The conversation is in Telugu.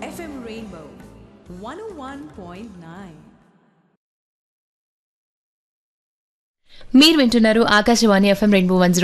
FM Rainbow 101.9. మీరు వింటున్నారు ఆకాశవాణి FM రెయిన్బో 101.9